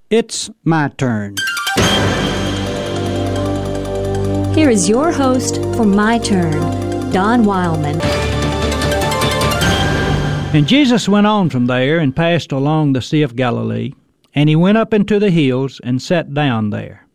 It's my turn. Here is your host for My Turn, Don Wildman. And Jesus went on from there and passed along the Sea of Galilee, and he went up into the hills and sat down there.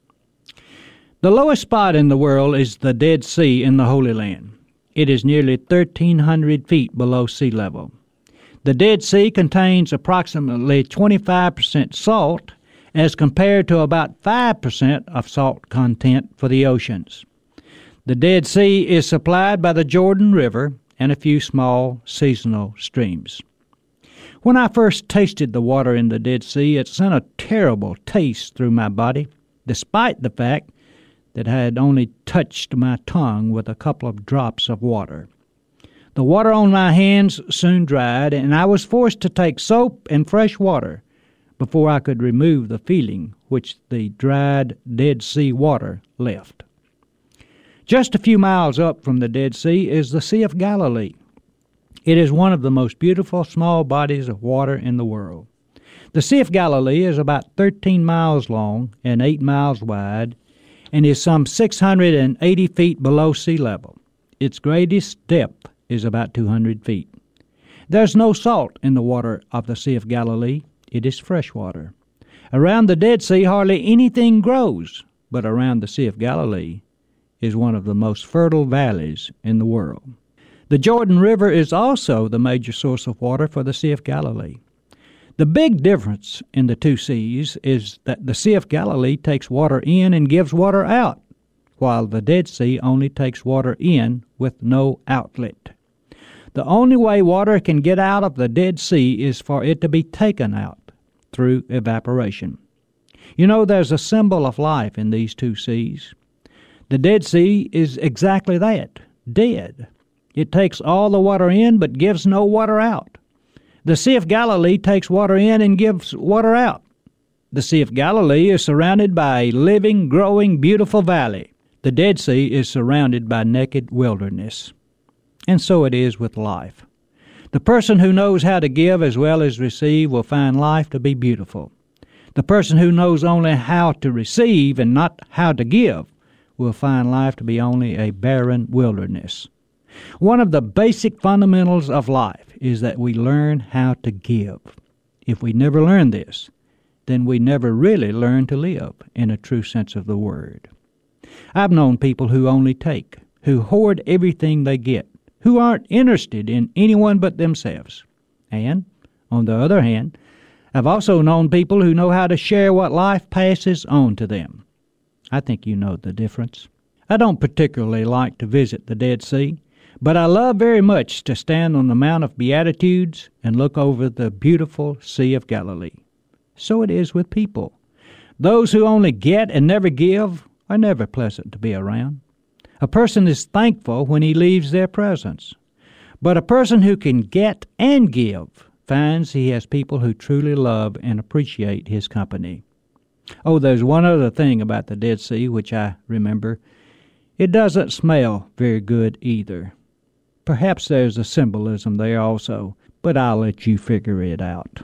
The lowest spot in the world is the Dead Sea in the Holy Land. It is nearly 1,300 feet below sea level. The Dead Sea contains approximately 25% salt as compared to about 5% of salt content for the oceans. The Dead Sea is supplied by the Jordan River and a few small seasonal streams. When I first tasted the water in the Dead Sea, it sent a terrible taste through my body, despite the fact that I had only touched my tongue with a couple of drops of water. The water on my hands soon dried, and I was forced to take soap and fresh water before I could remove the feeling which the dried Dead Sea water left. Just a few miles up from the Dead Sea is the Sea of Galilee. It is one of the most beautiful small bodies of water in the world. The Sea of Galilee is about 13 miles long and 8 miles wide, and is some 680 feet below sea level. Its greatest depth is about 200 feet. There's no salt in the water of the Sea of Galilee. It is fresh water. Around the Dead Sea, hardly anything grows, but around the Sea of Galilee is one of the most fertile valleys in the world. The Jordan River is also the major source of water for the Sea of Galilee. The big difference in the two seas is that the Sea of Galilee takes water in and gives water out, while the Dead Sea only takes water in with no outlet. The only way water can get out of the Dead Sea is for it to be taken out through evaporation. You know, there's a symbol of life in these two seas. The Dead Sea is exactly that, dead. It takes all the water in but gives no water out. The Sea of Galilee takes water in and gives water out. The Sea of Galilee is surrounded by a living, growing, beautiful valley. The Dead Sea is surrounded by naked wilderness. And so it is with life. The person who knows how to give as well as receive will find life to be beautiful. The person who knows only how to receive and not how to give will find life to be only a barren wilderness. One of the basic fundamentals of life is that we learn how to give. If we never learn this, then we never really learn to live in a true sense of the word. I've known people who only take, who hoard everything they get, who aren't interested in anyone but themselves. And, on the other hand, I've also known people who know how to share what life passes on to them. I think you know the difference. I don't particularly like to visit the Dead Sea, but I love very much to stand on the Mount of Beatitudes and look over the beautiful Sea of Galilee. So it is with people. Those who only get and never give are never pleasant to be around. A person is thankful when he leaves their presence. But a person who can get and give finds he has people who truly love and appreciate his company. Oh, there's one other thing about the Dead Sea which I remember. It doesn't smell very good either. Perhaps there's a symbolism there also, but I'll let you figure it out.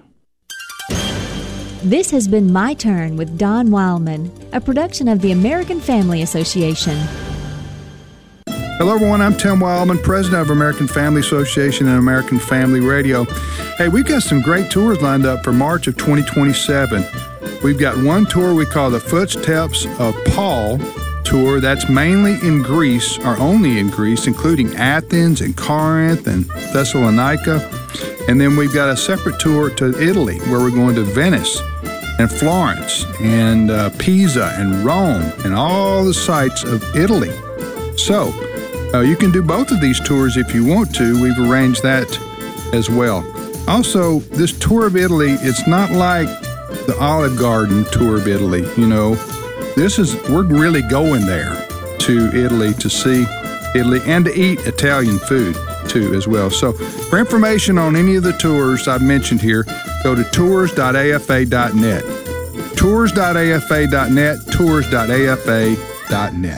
This has been My Turn with Don Wildman, a production of the American Family Association. Hello, everyone. I'm Tim Wildman, president of American Family Association and American Family Radio. Hey, we've got some great tours lined up for March of 2027. We've got one tour we call the Footsteps of Paul tour. That's mainly in Greece, or only in Greece, including Athens and Corinth and Thessalonica. And then we've got a separate tour to Italy, where we're going to Venice and Florence and Pisa and Rome and all the sites of Italy. So you can do both of these tours if you want to. We've arranged that as well. Also, this tour of Italy, it's not like the Olive Garden tour of Italy. You know, we're really going there to Italy to see Italy and to eat Italian food too as well. So for information on any of the tours I've mentioned here, go to tours.afa.net. Tours.afa.net, tours.afa.net.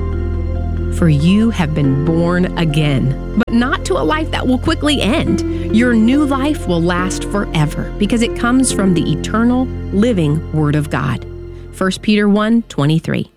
For you have been born again, but not to a life that will quickly end. Your new life will last forever because it comes from the eternal, living Word of God. 1 Peter 1:23.